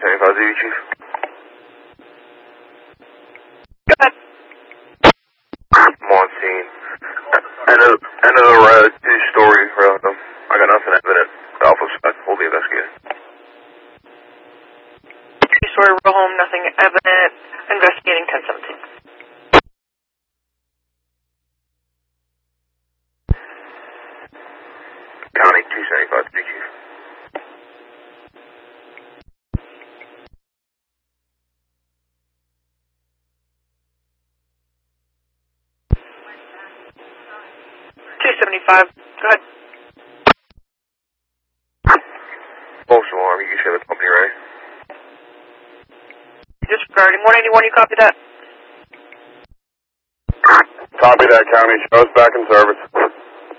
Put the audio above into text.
275 ZB, Chief. Go ahead. I'm on scene. End of the road, 2-story road. I got nothing evident. Alpha side, we'll be investigating. 2-story row home, nothing evident. Investigating 1017. County 275 ZB, Chief. $275. Go ahead. False alarm, you can share the company, right? Disregarding 181, you copy that? Copy that, County. Show us back in service.